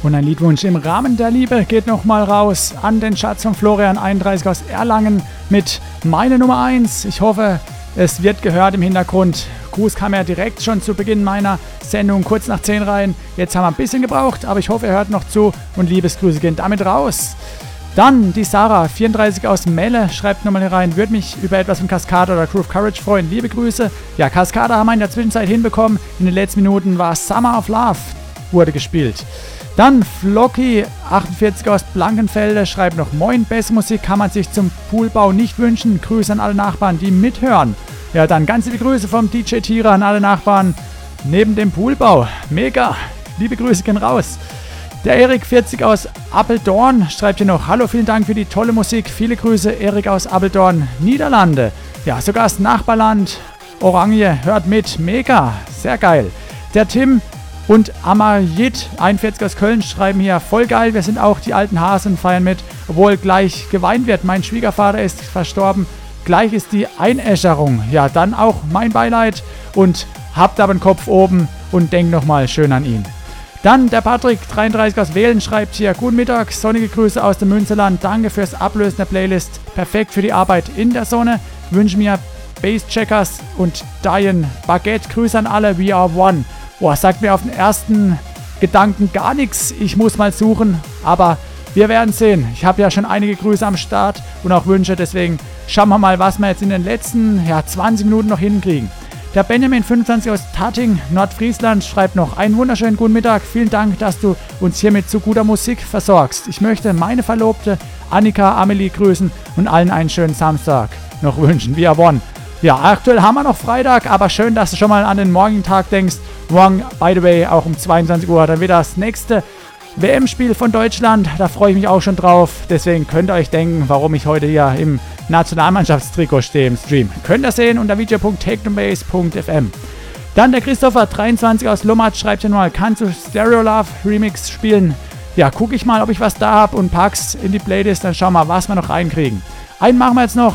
Und ein Liedwunsch im Rahmen der Liebe geht nochmal raus an den Schatz von Florian 31 aus Erlangen mit Meine Nummer 1. Ich hoffe, es wird gehört im Hintergrund. Gruß kam ja direkt schon zu Beginn meiner Sendung kurz nach 10 rein. Jetzt haben wir ein bisschen gebraucht, aber ich hoffe, ihr hört noch zu und Liebesgrüße gehen damit raus. Dann die Sarah, 34 aus Melle, schreibt nochmal hier rein, würde mich über etwas von Cascada oder Groove Courage freuen. Liebe Grüße. Ja, Cascada haben wir in der Zwischenzeit hinbekommen. In den letzten Minuten war Summer of Love, wurde gespielt. Dann Flocky, 48 aus Blankenfelde, schreibt noch, Moin, beste Musik kann man sich zum Poolbau nicht wünschen. Grüße an alle Nachbarn, die mithören. Ja, dann ganz liebe Grüße vom DJ Tira an alle Nachbarn neben dem Poolbau. Mega, liebe Grüße gehen raus. Der Erik, 40 aus Apeldoorn, schreibt hier noch, hallo, vielen Dank für die tolle Musik. Viele Grüße, Erik aus Apeldoorn, Niederlande. Ja, sogar das Nachbarland Oranje hört mit. Mega, sehr geil. Der Tim und Amarjit, 41 aus Köln, schreiben hier, voll geil, wir sind auch die alten Hasen, feiern mit, obwohl gleich geweint wird. Mein Schwiegervater ist verstorben, gleich ist die Einäscherung. Ja, dann auch mein Beileid und habt aber den Kopf oben und denkt nochmal schön an ihn. Dann der Patrick, 33 aus Wählen, schreibt hier, guten Mittag, sonnige Grüße aus dem Münsterland, danke fürs Ablösen der Playlist, perfekt für die Arbeit in der Sonne, wünsche mir Basscheckers und Diane Baguette, Grüße an alle, we are one. Boah, sagt mir auf den ersten Gedanken gar nichts, ich muss mal suchen, aber wir werden sehen. Ich habe ja schon einige Grüße am Start und auch Wünsche, deswegen schauen wir mal, was wir jetzt in den letzten 20 Minuten noch hinkriegen. Der Benjamin, 25 aus Tatting, Nordfriesland, schreibt noch, einen wunderschönen guten Mittag, vielen Dank, dass du uns hier mit so guter Musik versorgst. Ich möchte meine Verlobte Annika Amelie grüßen und allen einen schönen Samstag noch wünschen. We are one. Ja, aktuell haben wir noch Freitag, aber schön, dass du schon mal an den morgigen Tag denkst. Morgen, by the way, auch um 22 Uhr, dann wieder das nächste WM-Spiel von Deutschland. Da freue ich mich auch schon drauf. Deswegen könnt ihr euch denken, warum ich heute hier im Nationalmannschaftstrikot stehe im Stream. Könnt ihr sehen unter video.technobase.fm. Dann der Christopher, 23 aus Lommat, schreibt hier mal, kannst du Stereo Love Remix spielen? Ja, gucke ich mal, ob ich was da habe und pack's in die Playlist. Dann schauen wir mal, was wir noch reinkriegen. Einen machen wir jetzt noch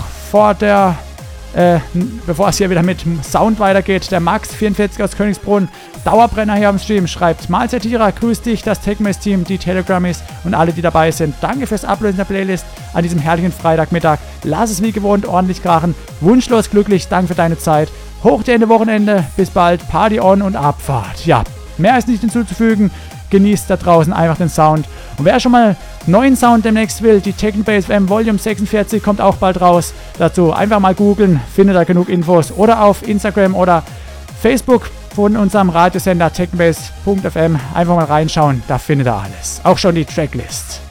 bevor es hier wieder mit Sound weitergeht. Der Max, 44 aus Königsbrunn, Dauerbrenner hier am Stream, schreibt, Mahlzeit Tira, grüß dich, das Techmess-Team, die Telegrammies und alle, die dabei sind. Danke fürs Ablösen der Playlist an diesem herrlichen Freitagmittag. Lass es wie gewohnt ordentlich krachen. Wunschlos glücklich, danke für deine Zeit. Hoch dir Ende Wochenende, bis bald, Party on und Abfahrt. Ja, mehr ist nicht hinzuzufügen. Genießt da draußen einfach den Sound. Und wer schon mal neuen Sound demnächst will, die Technobase FM Volume 46 kommt auch bald raus. Dazu einfach mal googeln, findet da genug Infos. Oder auf Instagram oder Facebook von unserem Radiosender technobase.fm einfach mal reinschauen, da findet ihr alles. Auch schon die Tracklist.